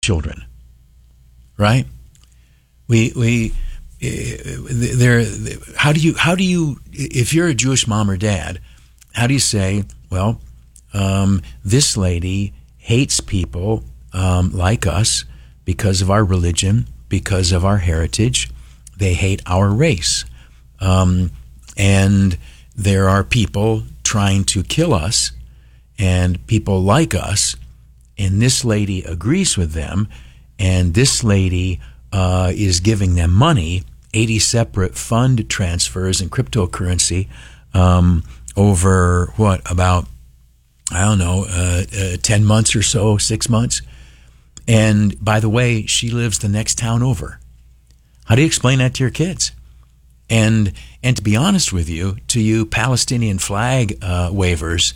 children, right? How do you, if you're a Jewish mom or dad, how do you say, well, this lady hates people like us because of our religion, because of our heritage. They hate our race. And there are people trying to kill us and people like us, and this lady agrees with them, and this lady is giving them money, 80 separate fund transfers and cryptocurrency over about 10 months or so, 6 months. And by the way, she lives the next town over. How do you explain that to your kids? And to be honest with you, to you Palestinian flag wavers,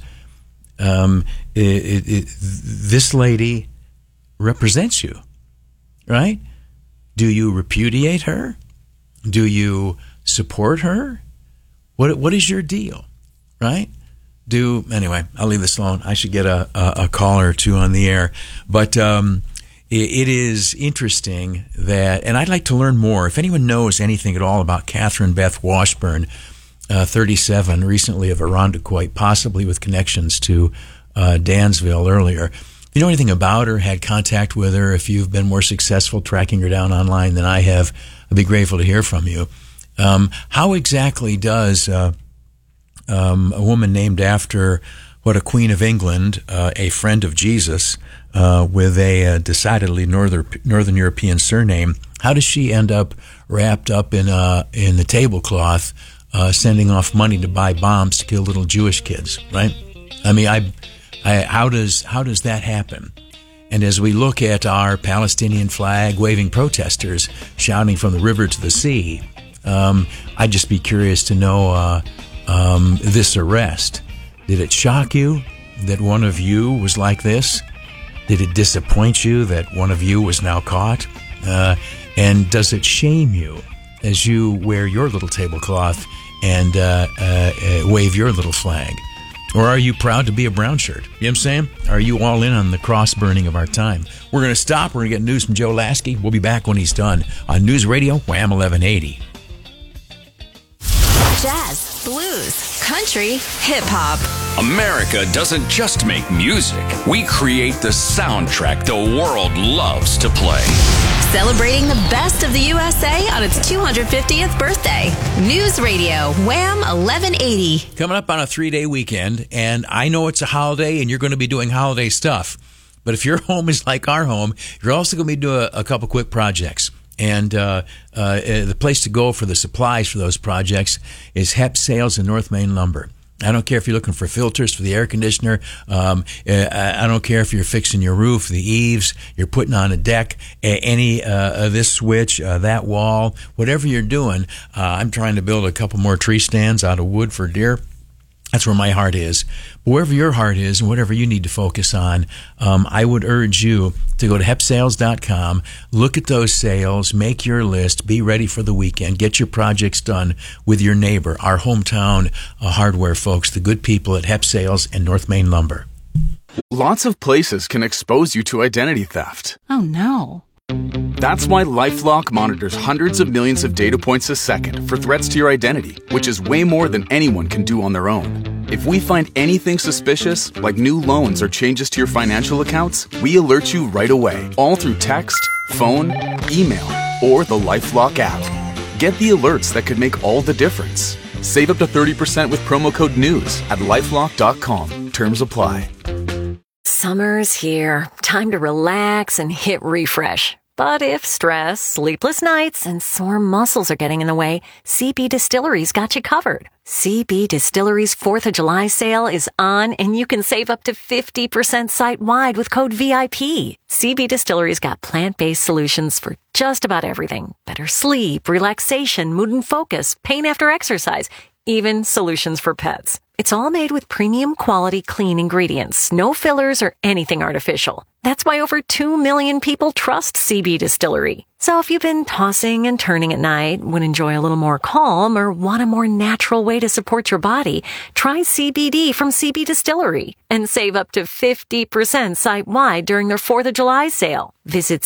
this lady represents you, right? Do you repudiate her? Do you support her? What is your deal, right? Anyway, I'll leave this alone. I should get a caller or two on the air. But it is interesting that, and I'd like to learn more. If anyone knows anything at all about Catherine Beth Washburn, 37, recently of Irondequoit, possibly with connections to Dansville earlier. If you know anything about her, had contact with her, if you've been more successful tracking her down online than I have, I'd be grateful to hear from you. How exactly does a woman named after a Queen of England, a friend of Jesus, with a decidedly Northern European surname, how does she end up wrapped up in the tablecloth, sending off money to buy bombs to kill little Jewish kids? Right? I mean, how does that happen? And as we look at our Palestinian flag waving protesters shouting from the river to the sea, I'd just be curious to know this arrest. Did it shock you that one of you was like this? Did it disappoint you that one of you was now caught? And does it shame you as you wear your little tablecloth and wave your little flag? Or are you proud to be a brown shirt? You know what I'm saying? Are you all in on the cross burning of our time? We're going to stop. We're going to get news from Joe Lasky. We'll be back when he's done on News Radio Wham 1180. Jazz, blues, country, hip-hop. America doesn't just make music. We create the soundtrack the world loves to play. Celebrating the best of the USA on its 250th birthday. News Radio, Wham 1180. Coming up on a 3-day weekend, and I know it's a holiday and you're going to be doing holiday stuff. But if your home is like our home, you're also going to be doing a couple quick projects. And the place to go for the supplies for those projects is Hep Sales in North Main Lumber. I don't care if you're looking for filters for the air conditioner. I don't care if you're fixing your roof, the eaves, you're putting on a deck, any this switch, that wall, whatever you're doing. I'm trying to build a couple more tree stands out of wood for deer. That's where my heart is. But wherever your heart is and whatever you need to focus on, I would urge you to go to hepsales.com, look at those sales, make your list, be ready for the weekend, get your projects done with your neighbor, our hometown hardware folks, the good people at Hep Sales and North Main Lumber. Lots of places can expose you to identity theft. Oh, no. That's why LifeLock monitors hundreds of millions of data points a second for threats to your identity, which is way more than anyone can do on their own. If we find anything suspicious, like new loans or changes to your financial accounts, we alert you right away, all through text, phone, email, or the LifeLock app. Get the alerts that could make all the difference. Save up to 30% with promo code NEWS at LifeLock.com. Terms apply. Summer's here. Time to relax and hit refresh. But if stress, sleepless nights, and sore muscles are getting in the way, CB Distillery's got you covered. CB Distillery's 4th of July sale is on, and you can save up to 50% site-wide with code VIP. CB Distillery's got plant-based solutions for just about everything. Better sleep, relaxation, mood and focus, pain after exercise, even solutions for pets. It's all made with premium quality clean ingredients, no fillers or anything artificial. That's why over 2 million people trust CB Distillery. So if you've been tossing and turning at night, would enjoy a little more calm, or want a more natural way to support your body, try CBD from CB Distillery and save up to 50% site-wide during their 4th of July sale. Visit